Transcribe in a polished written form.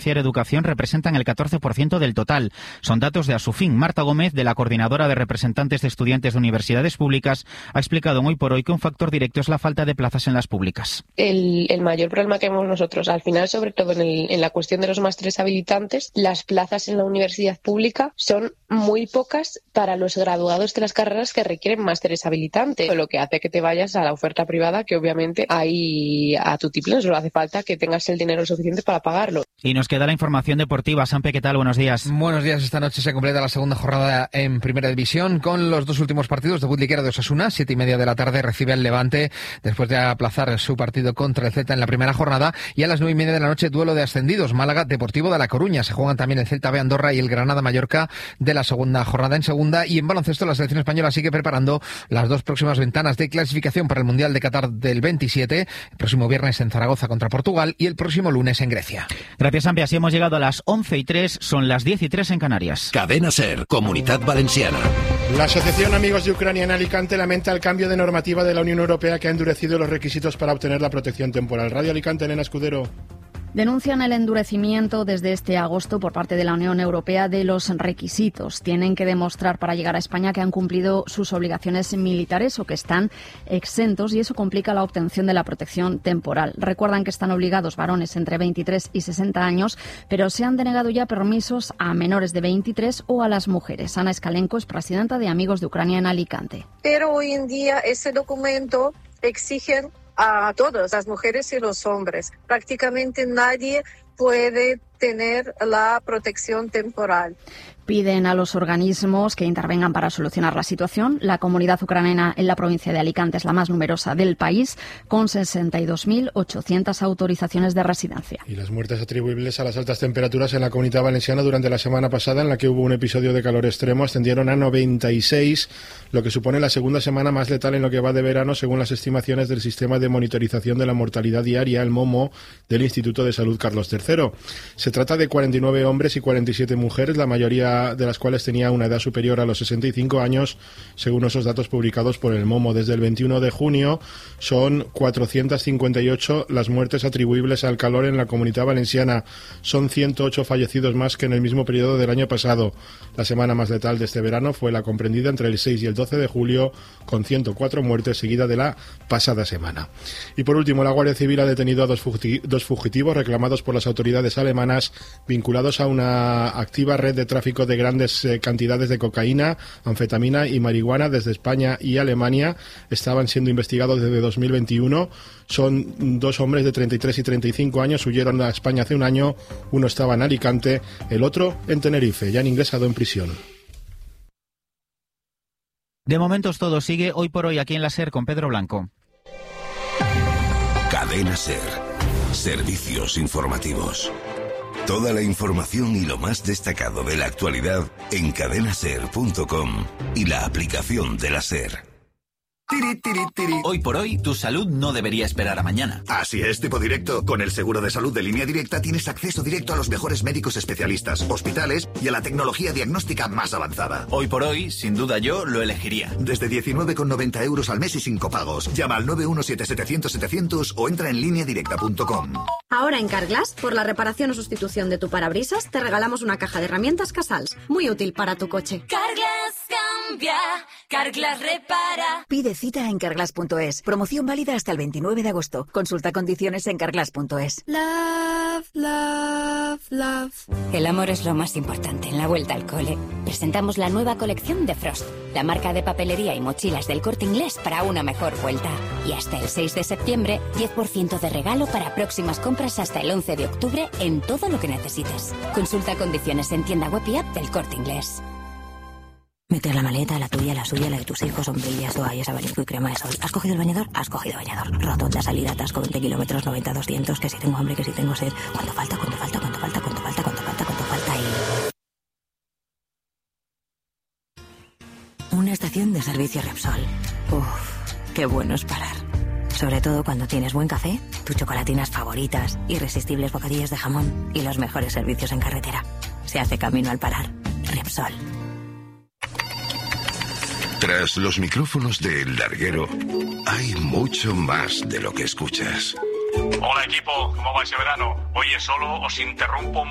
infancia y educación representan el 14% del total. Son datos de Asufin. Marta Gómez, de la Coordinadora de Representantes de Estudiantes de Universidades Públicas, ha explicado en Hoy por Hoy que un factor directo es la falta de plazas en las públicas. El mayor problema que vemos nosotros, al final, sobre todo en la cuestión de los másteres habilitantes, las plazas en la universidad pública son muy pocas para los graduados de las carreras que requieren másteres habilitantes, lo que hace que te vayas a la oferta privada, que obviamente hay a tutiplén, solo hace falta que tengas el dinero suficiente para pagarlo. Y nos queda la información deportiva. Sampe, ¿qué tal? Buenos días. Buenos días. Esta noche se completa la segunda jornada en Primera División con los dos últimos partidos. Debut liguero de Osasuna, 7:30 de la tarde, recibe al Levante después de aplazar su partido contra el Celta en la primera jornada, y a las 9:30 de la noche duelo de ascendidos, Málaga Deportivo de La Coruña. Se juegan también el Celta B Andorra y el Granada Mallorca de la segunda jornada. En segunda, y en baloncesto, la selección española sigue preparando las dos próximas ventanas de clasificación para el Mundial de Qatar del 27, el próximo viernes en Zaragoza contra Portugal y el próximo lunes en Grecia. Gracias, Sampe. Así hemos llegado a las 11:03, son las 10:03 en Canarias. Cadena SER, Comunidad Valenciana. La Asociación Amigos de Ucrania en Alicante lamenta el cambio de normativa de la Unión Europea que ha endurecido los requisitos para obtener la protección temporal. Radio Alicante, Elena Escudero. Denuncian el endurecimiento desde este agosto por parte de la Unión Europea de los requisitos. Tienen que demostrar para llegar a España que han cumplido sus obligaciones militares o que están exentos, y eso complica la obtención de la protección temporal. Recuerdan que están obligados varones entre 23 y 60 años, pero se han denegado ya permisos a menores de 23 o a las mujeres. Ana Escalenco es presidenta de Amigos de Ucrania en Alicante. Pero hoy en día ese documento exigen a todas las mujeres y los hombres. Prácticamente nadie puede tener la protección temporal. Piden a los organismos que intervengan para solucionar la situación. La comunidad ucraniana en la provincia de Alicante es la más numerosa del país, con 62.800 autorizaciones de residencia. Y las muertes atribuibles a las altas temperaturas en la Comunidad Valenciana durante la semana pasada, en la que hubo un episodio de calor extremo, ascendieron a 96, lo que supone la segunda semana más letal en lo que va de verano, según las estimaciones del Sistema de Monitorización de la Mortalidad Diaria, el MOMO, del Instituto de Salud Carlos III. Se trata de 49 hombres y 47 mujeres, la mayoría de las cuales tenía una edad superior a los 65 años, según esos datos publicados por el MOMO. Desde el 21 de junio son 458 las muertes atribuibles al calor en la Comunidad Valenciana. Son 108 fallecidos más que en el mismo periodo del año pasado. La semana más letal de este verano fue la comprendida entre el 6 y el 12 de julio, con 104 muertes, seguida de la pasada semana. Y por último, la Guardia Civil ha detenido a dos fugitivos reclamados por las autoridades alemanas, vinculados a una activa red de tráfico de grandes cantidades de cocaína, anfetamina y marihuana desde España y Alemania. Estaban siendo investigados desde 2021. Son dos hombres de 33 y 35 años, huyeron a España hace un año. Uno estaba en Alicante, el otro en Tenerife. Ya han ingresado en prisión. De momento todo sigue Hoy por Hoy aquí en la SER con Pedro Blanco. Cadena SER. Servicios informativos. Toda la información y lo más destacado de la actualidad en cadenaser.com y la aplicación de la SER. Hoy por hoy, tu salud no debería esperar a mañana. Así es, tipo directo. Con el seguro de salud de Línea Directa tienes acceso directo a los mejores médicos especialistas, hospitales y a la tecnología diagnóstica más avanzada. Hoy por hoy, sin duda yo lo elegiría. Desde 19,90 euros al mes y sin copagos. Llama al 917-700-700 o entra en lineadirecta.com. Ahora en Carglass, por la reparación o sustitución de tu parabrisas, te regalamos una caja de herramientas Casals, muy útil para tu coche. Carglass cambia, Carglass repara. Pide cita en Carglass.es. Promoción válida hasta el 29 de agosto. Consulta condiciones en Carglass.es. Love, love, love. El amor es lo más importante en la vuelta al cole. Presentamos la nueva colección de Frost, la marca de papelería y mochilas del Corte Inglés para una mejor vuelta. Y hasta el 6 de septiembre, 10% de regalo para próximas compras hasta el 11 de octubre en todo lo que necesites. Consulta condiciones en tienda web y app del Corte Inglés. Meter la maleta, la tuya, la suya, la de tus hijos, sombrillas, toallas, abanico y crema de sol. ¿Has cogido el bañador? Has cogido bañador. Rotonda, salida, atasco, 20 kilómetros, 90, 200, que si tengo hambre, que si tengo sed. ¿Cuánto falta? ¿Cuánto falta? ¿Cuánto falta? ¿Cuánto falta? ¿Cuánto falta? ¿Cuánto falta? Y... una estación de servicio Repsol. Uff, qué bueno es parar. Sobre todo cuando tienes buen café, tus chocolatinas favoritas, irresistibles bocadillos de jamón y los mejores servicios en carretera. Se hace camino al parar. Repsol. Tras los micrófonos de El Larguero, hay mucho más de lo que escuchas. Hola equipo, ¿cómo va ese verano? Oye, solo os interrumpo